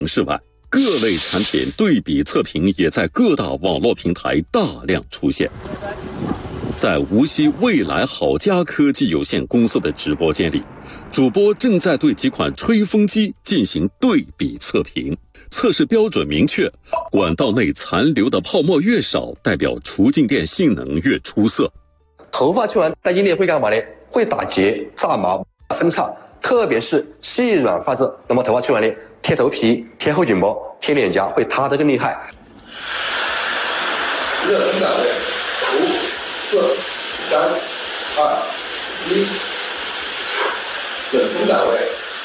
示外，各类产品对比测评也在各大网络平台大量出现。在无锡未来好家科技有限公司的直播间里，主播正在对几款吹风机进行对比测评。测试标准明确，管道内残留的泡沫越少，代表除静电性能越出色。 头发吹完带静电会干嘛呢？会打结、炸毛、分叉，特别是细软发质。那么头发吹完呢，贴头皮、贴后颈膜、贴脸颊会塌得更厉害。热风档位，5、4、3、2、1。冷风档位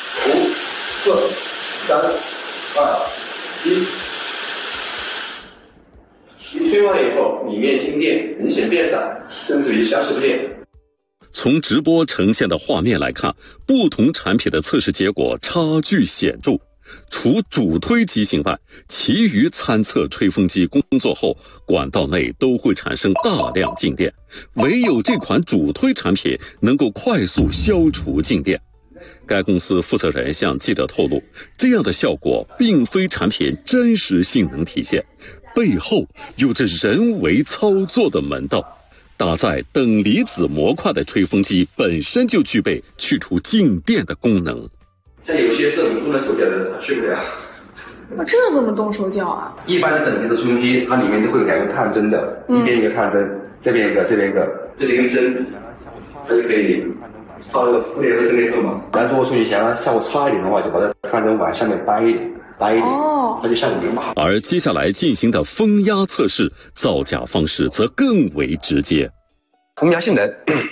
，5、4、3、2、1。一吹完以后，里面静电明显变散，甚至于消失不见。 从直播呈现的画面来看，不同产品的测试结果差距显著。除主推机型外，其余参测吹风机工作后，管道内都会产生大量静电，唯有这款主推产品能够快速消除静电。该公司负责人向记者透露，这样的效果并非产品真实性能体现，背后有着人为操作的门道。搭载等离子模块的吹风机本身就具备去除静电的功能。 像有些是我们动了手脚的，它去不了。 这怎么动手脚啊？ 一般的等离子吹风机，它里面都会有2个探针的，一边一个探针，这边一个，这边一个，这是一根针，它就可以放那个负电和正电荷嘛。但是如果说你想让效果差一点的话，就把这探针往下面掰一点，它就效果没那么好。 而接下来进行的风压测试，造假方式则更为直接。 风压性能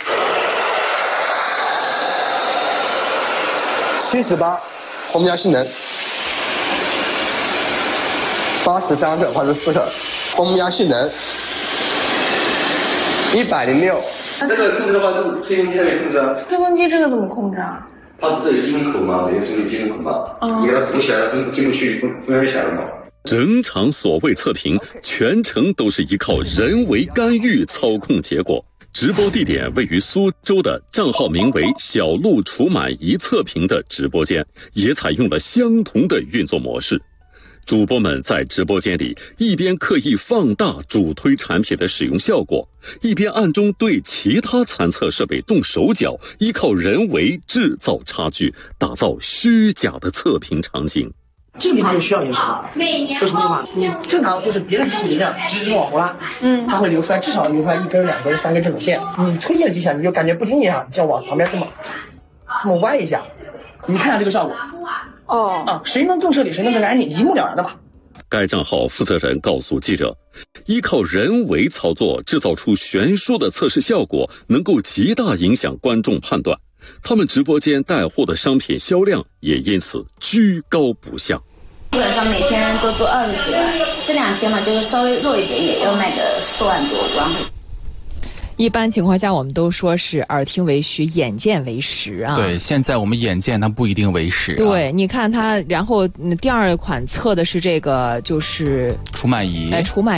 78，风压性能83克或者4克，风压性能106。这个控制的话，吹风机上面控制啊。 吹风机这个怎么控制啊？ 它不是有进风口吗？每个是有进风口吗？你给它鼓起来，风进不去，风压就小了嘛。 整场所谓测评全程都是依靠人为干预操控结果。直播地点位于苏州的账号名为小鹿除螨仪测评的直播间，也采用了相同的运作模式。主播们在直播间里一边刻意放大主推产品的使用效果，一边暗中对其他参测设备动手脚，依靠人为制造差距，打造虚假的测评场景。 这里它就需要一个什么？为什么说你正常就是别的机器你这样直往后拉，它会至少流出来1根、2根、3根这种线。你推进了几下，你就感觉不经意啊，就要往旁边这么歪一下，你看下这个效果。谁能动彻底，谁能更干净，一目了然的吧。 该账号负责人告诉记者，依靠人为操作制造出悬殊的测试效果，能够极大影响观众判断。他们直播间带货的商品销量也因此居高不下。 基本上每天都做20几万，这2天嘛就是稍微弱一点，也要卖个4万多5万块。 一般情况下我们都说是耳听为虚，眼见为实啊。 对，现在我们眼见它不一定为实对，你看它，然后第2款测的是这个就是除螨仪。 除螨